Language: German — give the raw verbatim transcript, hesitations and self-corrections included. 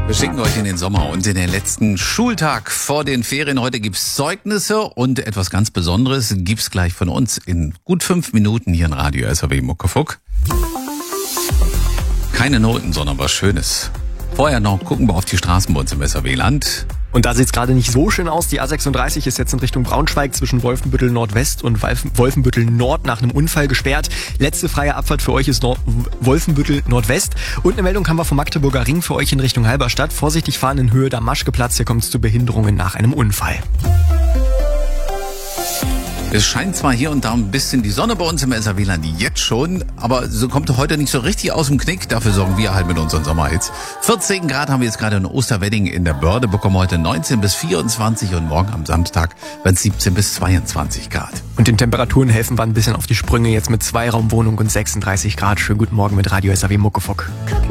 Wir schicken euch in den Sommer und in den letzten Schultag vor den Ferien. Heute gibt's Zeugnisse und etwas ganz Besonderes gibt's gleich von uns in gut fünf Minuten hier in Radio S R W Muckefuck. Keine Noten, sondern was Schönes. Vorher noch gucken wir auf die Straßen bei uns im S R W-Land. Und da sieht's gerade nicht so schön aus. Die A sechsunddreißig ist jetzt in Richtung Braunschweig zwischen Wolfenbüttel Nordwest und Wolfenbüttel Nord nach einem Unfall gesperrt. Letzte freie Abfahrt für euch ist Nord- Wolfenbüttel Nordwest. Und eine Meldung haben wir vom Magdeburger Ring für euch in Richtung Halberstadt. Vorsichtig fahren in Höhe Damaschkeplatz. Hier kommt es zu Behinderungen nach einem Unfall. Es scheint zwar hier und da ein bisschen die Sonne bei uns im S R W-Land jetzt schon, aber so kommt heute nicht so richtig aus dem Knick. Dafür sorgen wir halt mit unseren Sommerhits. vierzehn Grad haben wir jetzt gerade in Osterwedding in der Börde, bekommen heute neunzehn bis vierundzwanzig und morgen am Samstag werden es siebzehn bis zweiundzwanzig Grad. Und den Temperaturen helfen wir ein bisschen auf die Sprünge jetzt mit Zweiraumwohnung und sechsunddreißig Grad. Schönen guten Morgen mit Radio S R W Muckefuck.